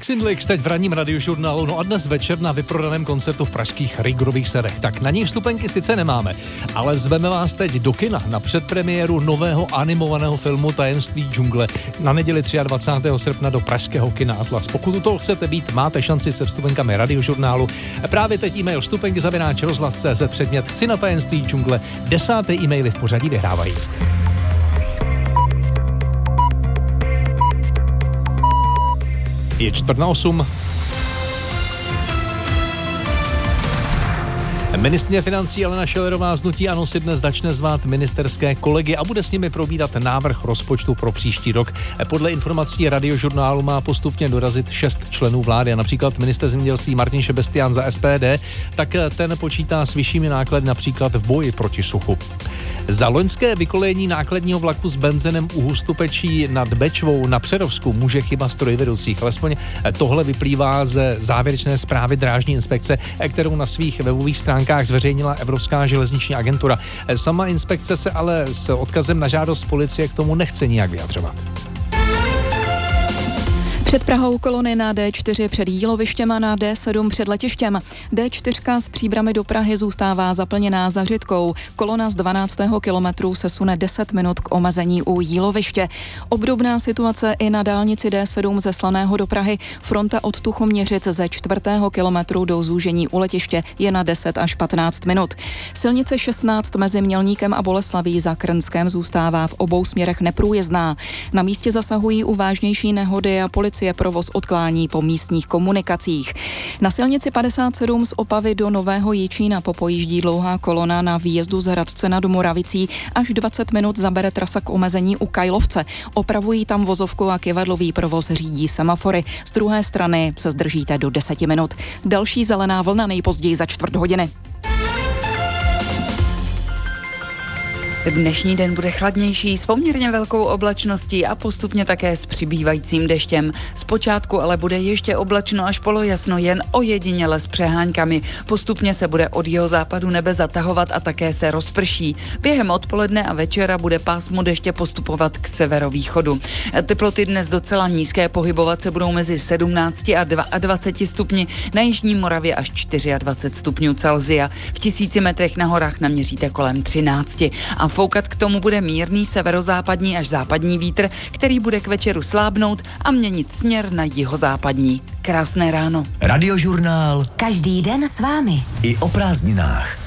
Xindlix teď v ranním radiožurnálu, no a dnes večer na vyprodaném koncertu v pražských Rigorových sadech. Tak na něj vstupenky sice nemáme, ale zveme vás teď do kina na předpremiéru nového animovaného filmu Tajemství džungle na neděli 23. srpna do pražského kina Atlas. Pokud u toho chcete být, máte šanci se vstupenkami radiožurnálu. Právě teď e-mail vstupenky@rozhlas.cz předmět Chci na Tajemství džungle. 10. e-maily v pořadí vyhrávají. Je 4:08. Ministryně financí Alena Schillerová z hnutí ANO si dnes začne zvát ministerské kolegy a bude s nimi probírat návrh rozpočtu pro příští rok. Podle informací radiožurnálu má postupně dorazit 6 členů vlády a například ministr zemědělství Martin Šebestián za SPD, tak ten počítá s vyššími náklady například v boji proti suchu. Za loňské vykolejení nákladního vlaku s benzinem u Hustopečí nad Bečvou na Přerovsku může chyba strojvedoucích. Alespoň tohle vyplývá ze závěrečné zprávy Drážní inspekce, kterou na svých webových stránkách zveřejnila Evropská železniční agentura. Sama inspekce se ale s odkazem na žádost policie k tomu nechce nijak vyjadřovat. Před Prahou kolony na D4 před Jílovištěm a na D7 před letištěm. D4 z Příbrami do Prahy zůstává zaplněná za Řitkou. Kolona z 12. kilometru se sune 10 minut k omezení u Jíloviště. Obdobná situace i na dálnici D7 ze Slaného do Prahy. Fronta od Tuchoměřic ze 4. kilometru do zúžení u letiště je na 10 až 15 minut. Silnice 16 mezi Mělníkem a Boleslaví za Krnskem zůstává v obou směrech neprůjezdná. Na místě zasahují u vážnější nehody a policie provoz odklání po místních komunikacích. Na silnici 57 z Opavy do Nového Jičína popojíždí dlouhá kolona na výjezdu z Hradce nad Moravicí. Až 20 minut zabere trasa k omezení u Kajlovce. Opravují tam vozovku a kyvadlový provoz řídí semafory. Z druhé strany se zdržíte do 10 minut. Další zelená vlna nejpozději za čtvrt hodiny. Dnešní den bude chladnější s poměrně velkou oblačností a postupně také s přibývajícím deštěm. Zpočátku ale bude ještě oblačno až polojasno, jen ojediněle s přeháňkami. Postupně se bude od jihozápadu nebe zatahovat a také se rozprší. Během odpoledne a večera bude pásmo deště postupovat k severovýchodu. Teploty dnes docela nízké, pohybovat se budou mezi 17 a 22 stupni, na jižní Moravě až 24 stupňů Celsia. V 1000 metrech na horách naměříte kolem 13. A foukat k tomu bude mírný severozápadní až západní vítr, který bude k večeru slábnout a měnit směr na jihozápadní. Krásné ráno. Radiožurnál. Každý den s vámi. I o prázdninách.